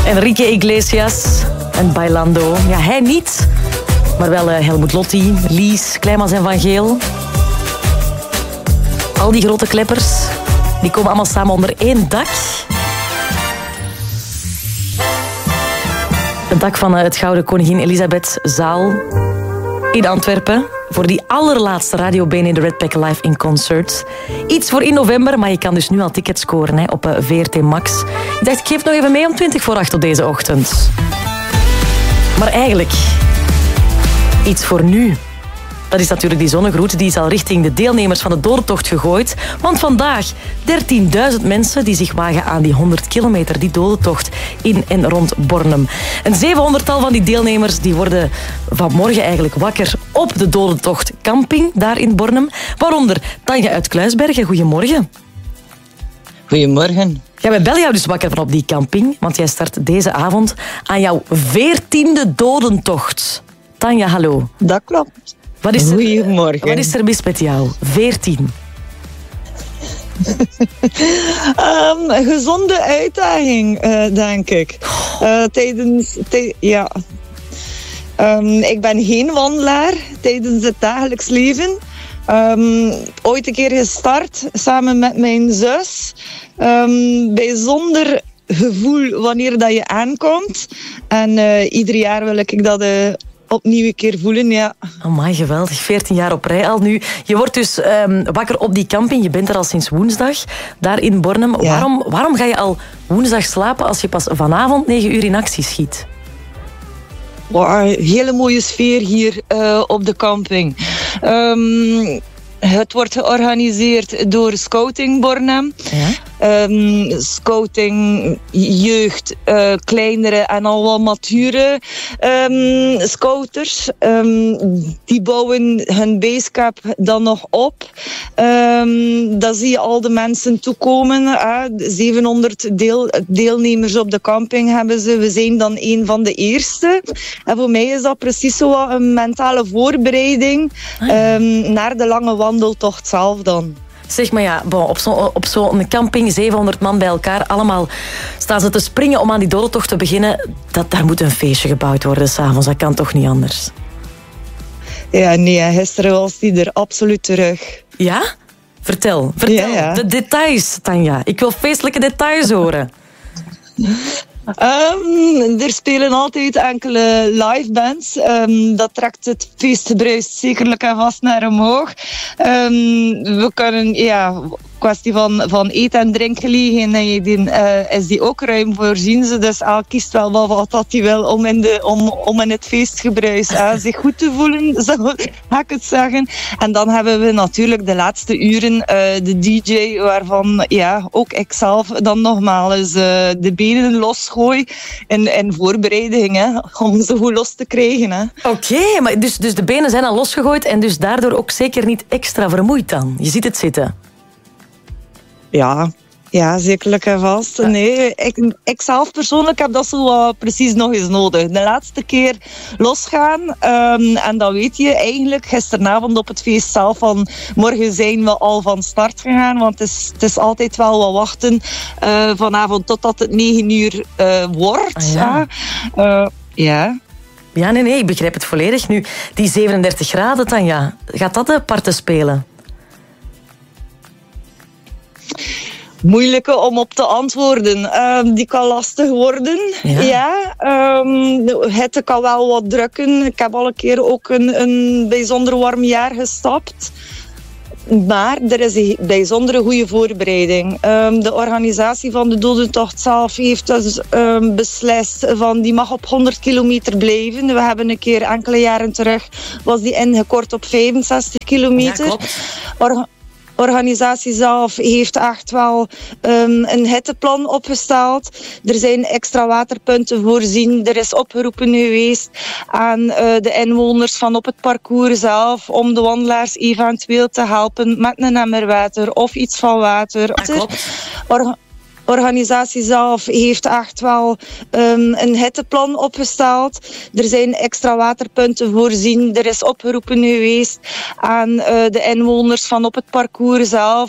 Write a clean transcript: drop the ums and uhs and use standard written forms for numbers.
Enrique Iglesias en Bailando. Ja, hij niet, maar wel Helmut Lotti, Lies, Kleimans en Van Geel. Al die grote kleppers, die komen allemaal samen onder één dak. Het dak van het Gouden Koningin Elisabethzaal in Antwerpen. Voor die allerlaatste Radio BNN de Redpack Live in Concert. Iets voor in november, maar je kan dus nu al tickets scoren op VRT Max. Ik dacht, ik geef nog even mee om 7:20 op deze ochtend. Maar eigenlijk, iets voor nu. Dat is natuurlijk die zonnegroet. Die is al richting de deelnemers van de dodentocht gegooid. Want vandaag 13.000 mensen die zich wagen aan die 100 kilometer, die dodentocht in en rond Bornem. Een 700-tal van die deelnemers die worden vanmorgen eigenlijk wakker op de dodentocht camping daar in Bornem. Waaronder Tanja uit Kluisbergen. Goedemorgen. Goedemorgen. Ja, wij bellen jou dus wakker van op die camping, want jij start deze avond aan jouw 14e dodentocht. Tanja, hallo. Dat klopt. Goedemorgen. Wat is er mis met jou? 14. Een gezonde uitdaging, denk ik. Ik ben geen wandelaar tijdens het dagelijks leven. Ooit een keer gestart samen met mijn zus. Bijzonder gevoel wanneer dat je aankomt. En ieder jaar wil ik dat opnieuw een keer voelen, ja. Amai, geweldig. 14 jaar op rij al nu. Je wordt dus wakker op die camping. Je bent er al sinds woensdag, daar in Bornem. Ja. Waarom ga je al woensdag slapen als je pas vanavond 9 uur in actie schiet? Wow, hele mooie sfeer hier op de camping. Het wordt georganiseerd door Scouting Bornem. Ja? Scouting, jeugd, kleinere en al wat mature scouters. Die bouwen hun basecamp dan nog op. Dan zie je al de mensen toekomen. 700 deelnemers op de camping hebben ze. We zijn dan een van de eerste. En voor mij is dat precies zo wat een mentale voorbereiding naar de lange wandeltocht zelf dan. Zeg maar ja, op zo'n camping, 700 man bij elkaar, allemaal staan ze te springen om aan die dodentocht te beginnen. Daar moet een feestje gebouwd worden 's avonds, dat kan toch niet anders? Ja, nee, gisteren was die er absoluut terug. Ja? Vertel. Ja. De details, Tanja. Ik wil feestelijke details horen. Er spelen altijd enkele live bands. Dat trekt het feestgebruis zekerlijk en vast naar omhoog. We kunnen, kwestie van eten- en drinkgelegenheid is die ook ruim voorzien. Dus elk kiest wel wat dat hij wil om in het feestgebruis zich goed te voelen, zo ga ik het zeggen. En dan hebben we natuurlijk de laatste uren de DJ, waarvan ook ikzelf dan nogmaals de benen losgooi in voorbereiding om ze goed los te krijgen. Oké, maar dus de benen zijn al losgegooid en dus daardoor ook zeker niet extra vermoeid dan? Je ziet het zitten. Ja, zekerlijk en vast. Nee, ik zelf persoonlijk heb dat zo precies nog eens nodig. De laatste keer losgaan. En dan weet je eigenlijk gisteravond op het feest zelf van morgen zijn we al van start gegaan. Want het is altijd wel wat wachten vanavond totdat het 9 uur wordt. Ja, nee, ik begrijp het volledig. Nu, die 37 graden, Tanja, gaat dat de parten spelen? Moeilijke om op te antwoorden. Die kan lastig worden. De hitte kan wel wat drukken. Ik heb al een keer ook een bijzonder warm jaar gestapt. Maar er is een bijzondere goede voorbereiding. De organisatie van de dodentocht zelf heeft dus beslist van die mag op 100 kilometer blijven. We hebben een keer enkele jaren terug was die ingekort op 65 kilometer. Ja, klopt. Organisatie zelf heeft echt wel een hitteplan opgesteld. Er zijn extra waterpunten voorzien. Er is opgeroepen geweest aan de inwoners van op het parcours zelf om de wandelaars eventueel te helpen met een emmer water of iets van water. Organisatie zelf heeft echt wel een hitteplan opgesteld. Er zijn extra waterpunten voorzien. Er is opgeroepen geweest aan de inwoners van op het parcours zelf